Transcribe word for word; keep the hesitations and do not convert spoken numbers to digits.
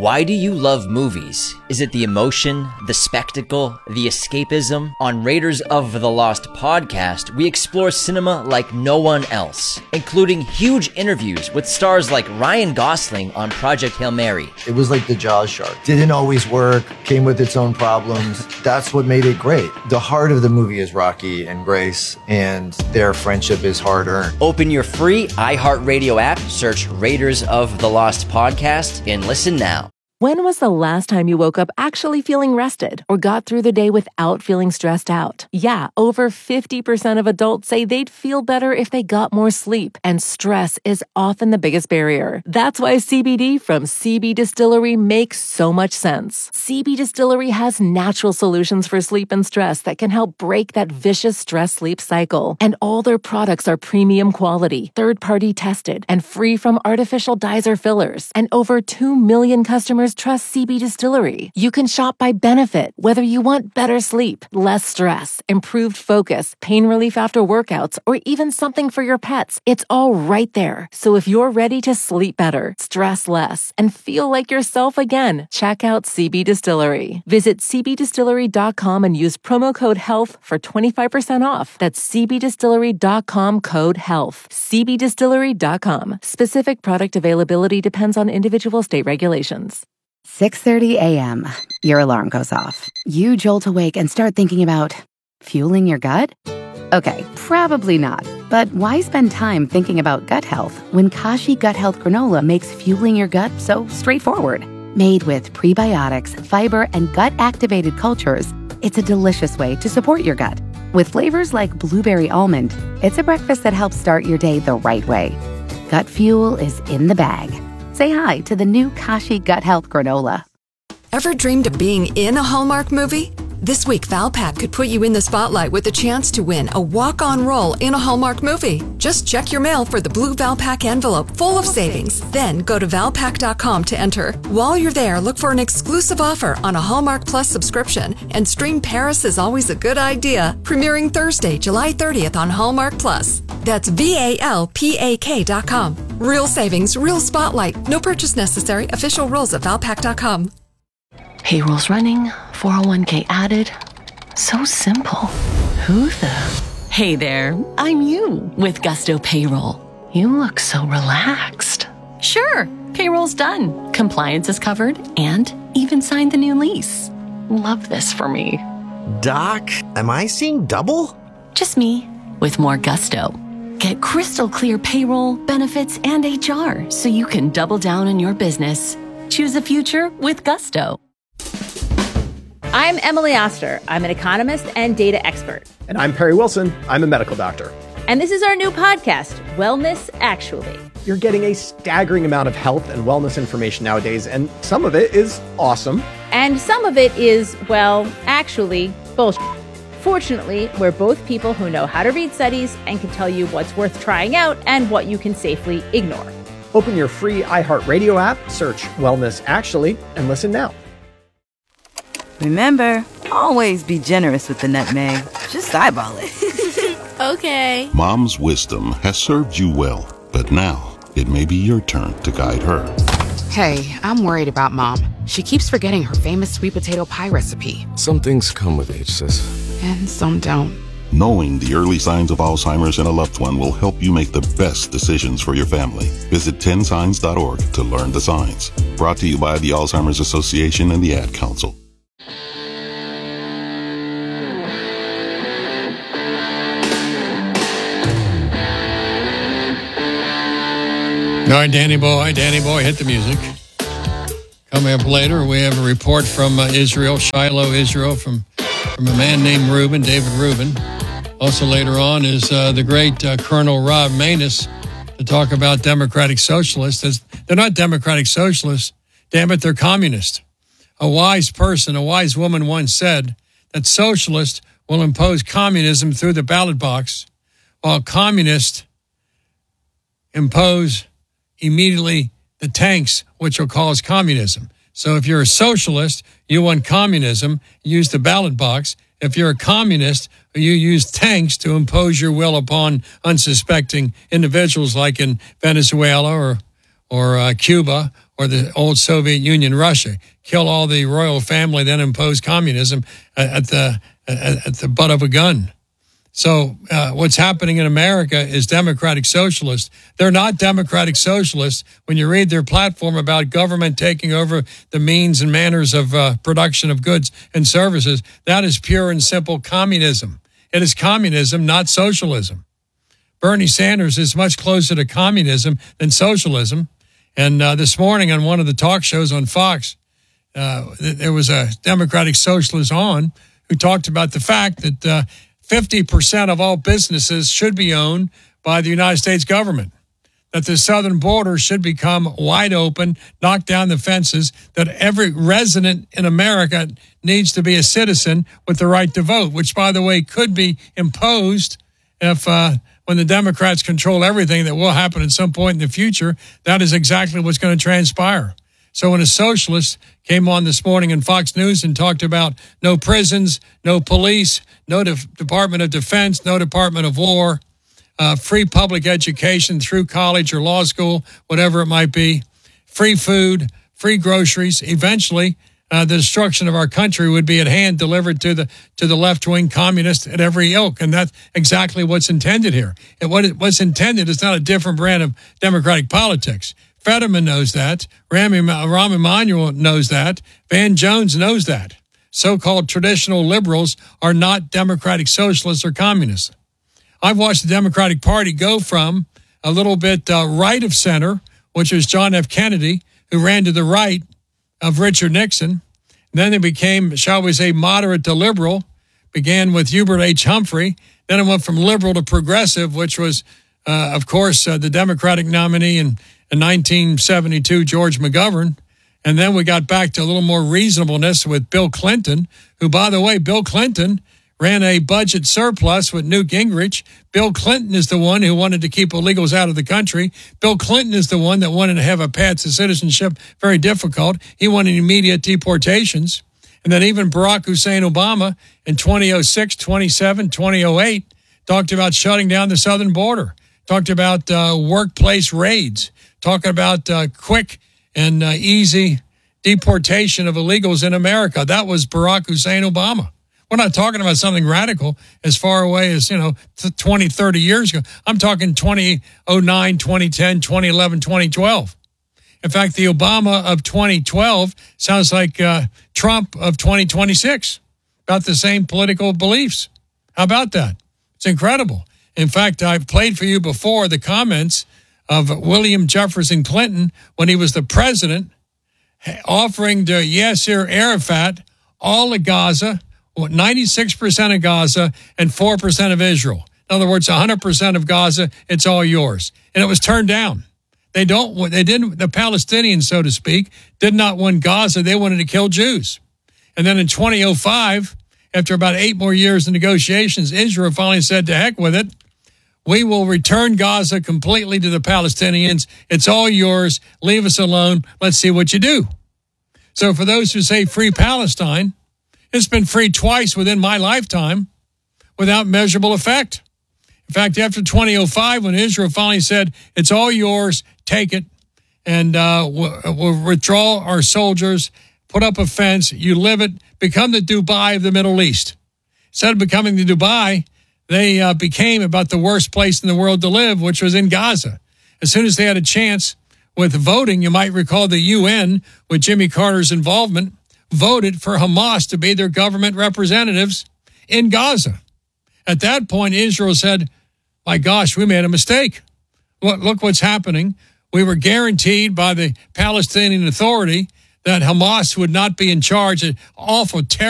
Why do you love movies? Is it the emotion, the spectacle, the escapism? On Raiders of the Lost podcast, we explore cinema like no one else, including huge interviews with stars like Ryan Gosling on Project Hail Mary. It was like the Jaws shark. Didn't always work, came with its own problems. That's what made it great. The heart of the movie is Rocky and Grace, and their friendship is hard-earned. Open your free iHeartRadio app, search Raiders of the Lost podcast, and listen now. When was the last time you woke up actually feeling rested or got through the day without feeling stressed out? Yeah, over fifty percent of adults say they'd feel better if they got more sleep, and stress is often the biggest barrier. That's why C B D from C B Distillery makes so much sense. C B Distillery has natural solutions for sleep and stress that can help break that vicious stress-sleep cycle. And all their products are premium quality, third-party tested, and free from artificial dyes or fillers. And over two million customers trust C B Distillery. You can shop by benefit, whether you want better sleep, less stress, improved focus, pain relief after workouts, or even something for your pets. It's all right there. So if you're ready to sleep better, stress less, and feel like yourself again, check out C B Distillery. Visit c b distillery dot com and use promo code HEALTH for twenty-five percent off. That's c b distillery dot com code HEALTH. c b distillery dot com. Specific product availability depends on individual state regulations. six thirty a.m. Your alarm goes off. You jolt awake and start thinking about fueling your gut? Okay, probably not. But why spend time thinking about gut health when Kashi Gut Health Granola makes fueling your gut so straightforward? Made with prebiotics, fiber, and gut-activated cultures, it's a delicious way to support your gut. With flavors like blueberry almond, it's a breakfast that helps start your day the right way. Gut fuel is in the bag. Say hi to the new Kashi Gut Health Granola. Ever dreamed of being in a Hallmark movie? This week, Valpak could put you in the spotlight with a chance to win a walk-on role in a Hallmark movie. Just check your mail for the blue Valpak envelope full of savings. Then go to valpak dot com to enter. While you're there, look for an exclusive offer on a Hallmark Plus subscription and stream Paris is Always a Good Idea, premiering Thursday, July thirtieth on Hallmark Plus. That's V A L P A K dot com. Real savings, real spotlight. No purchase necessary. Official rules at valpak dot com. Payroll's running, four oh one k added. So simple. Who the? Hey there, I'm you with Gusto Payroll. You look so relaxed. Sure, payroll's done. Compliance is covered and even signed the new lease. Love this for me. Doc, am I seeing double? Just me with more gusto. Get crystal clear payroll, benefits, and H R so you can double down on your business. Choose a future with Gusto. I'm Emily Oster. I'm an economist and data expert. And I'm Perry Wilson. I'm a medical doctor. And this is our new podcast, Wellness Actually. You're getting a staggering amount of health and wellness information nowadays, and some of it is awesome. And some of it is, well, actually, bullshit. Fortunately, we're both people who know how to read studies and can tell you what's worth trying out and what you can safely ignore. Open your free iHeartRadio app, search Wellness Actually, and listen now. Remember, always be generous with the nutmeg. Just eyeball it. Okay. Mom's wisdom has served you well, but now it may be your turn to guide her. Hey, I'm worried about Mom. She keeps forgetting her famous sweet potato pie recipe. Some things come with age, sis. And some don't. Knowing the early signs of Alzheimer's in a loved one will help you make the best decisions for your family. Visit ten signs dot org to learn the signs. Brought to you by the Alzheimer's Association and the Ad Council. All right, Danny Boy, Danny Boy, hit the music. Coming up later, we have a report from uh, Israel, Shiloh, Israel, from, from a man named Reuben, David Reuben. Also later on is uh, the great uh, Colonel Rob Maness to talk about Democratic Socialists. They're not Democratic Socialists. Damn it, they're communist. A wise person, a wise woman once said that socialists will impose communism through the ballot box, while communists impose immediately the tanks, which will cause communism. So if you're a socialist, you want communism, use the ballot box. If you're a communist, you use tanks to impose your will upon unsuspecting individuals like in Venezuela or or uh, Cuba or the old Soviet Union, Russia. Kill all the royal family, then impose communism at the at, at the butt of a gun. So uh, what's happening in America is democratic socialists. They're not democratic socialists when you read their platform about government taking over the means and manners of uh, production of goods and services. That is pure and simple communism. It is communism, not socialism. Bernie Sanders is much closer to communism than socialism. And uh, this morning on one of the talk shows on Fox, uh, there was a Democratic socialist on who talked about the fact that uh, fifty percent of all businesses should be owned by the United States government, that the southern border should become wide open, knock down the fences, that every resident in America needs to be a citizen with the right to vote, which, by the way, could be imposed if uh, when the Democrats control everything that will happen at some point in the future. That is exactly what's going to transpire. So when a socialist came on this morning in Fox News and talked about no prisons, no police, no De- Department of Defense, no Department of War, uh, free public education through college or law school, whatever it might be, free food, free groceries, eventually uh, the destruction of our country would be at hand, delivered to the to the left-wing communists at every ilk. And that's exactly what's intended here. And what it, what's intended is not a different brand of democratic politics. Fetterman knows that. Rahm Emanuel knows that. Van Jones knows that. So-called traditional liberals are not democratic socialists or communists. I've watched the Democratic Party go from a little bit uh, right of center, which was John F. Kennedy, who ran to the right of Richard Nixon. Then they became, shall we say, moderate to liberal, began with Hubert H. Humphrey. Then it went from liberal to progressive, which was, uh, of course, uh, the Democratic nominee and in nineteen seventy-two, George McGovern. And then we got back to a little more reasonableness with Bill Clinton, who, by the way, Bill Clinton ran a budget surplus with Newt Gingrich. Bill Clinton is the one who wanted to keep illegals out of the country. Bill Clinton is the one that wanted to have a path to citizenship very difficult. He wanted immediate deportations. And then even Barack Hussein Obama in twenty oh six, twenty-seven, twenty oh eight talked about shutting down the southern border, talked about uh, workplace raids, talking about uh, quick and uh, easy deportation of illegals in America. That was Barack Hussein Obama. We're not talking about something radical as far away as, you know, twenty, thirty years ago. I'm talking twenty oh nine, twenty ten, twenty eleven, twenty twelve. In fact, the Obama of twenty twelve sounds like uh, Trump of twenty twenty-six, about the same political beliefs. How about that? It's incredible. In fact, I've played for you before the comments of William Jefferson Clinton when he was the president, offering to Yasser Arafat all of Gaza, ninety-six percent of Gaza, and four percent of Israel. In other words, one hundred percent of Gaza, it's all yours. And it was turned down. They don't, they didn't, the Palestinians, so to speak, did not want Gaza. They wanted to kill Jews. And then in twenty oh five, after about eight more years of negotiations, Israel finally said, to heck with it. We will return Gaza completely to the Palestinians. It's all yours. Leave us alone. Let's see what you do. So for those who say free Palestine, it's been free twice within my lifetime without measurable effect. In fact, after twenty oh five, when Israel finally said, it's all yours, take it, and uh, we'll, we'll withdraw our soldiers, put up a fence, you live it, become the Dubai of the Middle East. Instead of becoming the Dubai, they uh, became about the worst place in the world to live, which was in Gaza. As soon as they had a chance with voting, you might recall the U N, with Jimmy Carter's involvement, voted for Hamas to be their government representatives in Gaza. At that point, Israel said, my gosh, we made a mistake. Look, look what's happening. We were guaranteed by the Palestinian Authority that Hamas would not be in charge. An awful, terrible